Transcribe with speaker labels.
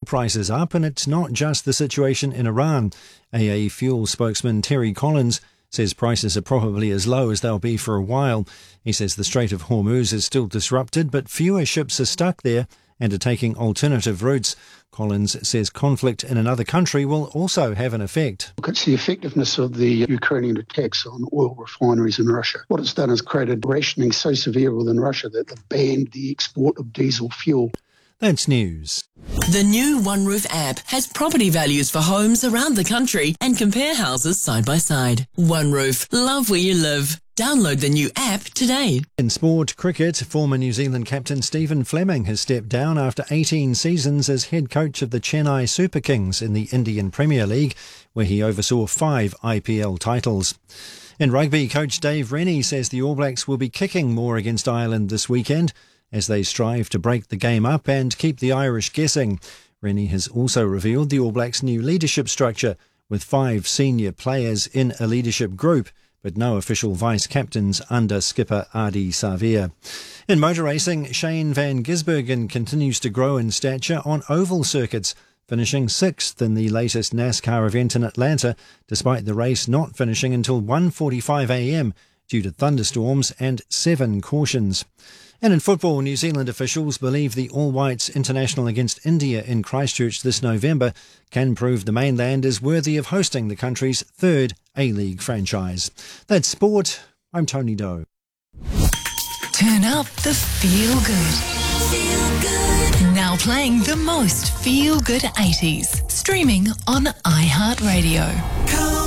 Speaker 1: prices up, and it's not just the situation in Iran. AA Fuel spokesman Terry Collins says prices are probably as low as they'll be for a while. He says the Strait of Hormuz is still disrupted, but fewer ships are stuck there and are taking alternative routes. Collins says conflict in another country will also have an effect.
Speaker 2: Look, it's the effectiveness of the Ukrainian attacks on oil refineries in Russia. What it's done is created rationing so severe within Russia that they've banned the export of diesel fuel.
Speaker 1: That's news.
Speaker 3: The new OneRoof app has property values for homes around the country and compare houses side by side. OneRoof, love where you live. Download the new app today.
Speaker 1: In sport cricket, former New Zealand captain Stephen Fleming has stepped down after 18 seasons as head coach of the Chennai Super Kings in the Indian Premier League, where he oversaw 5 IPL titles. In rugby, coach Dave Rennie says the All Blacks will be kicking more against Ireland this weekend as they strive to break the game up and keep the Irish guessing. Rennie has also revealed the All Blacks' new leadership structure, with 5 senior players in a leadership group, but no official vice-captains under skipper Ardie Savea. In motor racing, Shane van Gisbergen continues to grow in stature on oval circuits, finishing 6th in the latest NASCAR event in Atlanta, despite the race not finishing until 1:45 a.m. due to thunderstorms and 7 cautions. And in football, New Zealand officials believe the All Whites international against India in Christchurch this November can prove the mainland is worthy of hosting the country's 3rd A-League franchise. That's sport. I'm Tony Doe.
Speaker 4: Turn up the feel good. Feel good. Now playing the most feel good 80s. Streaming on iHeartRadio.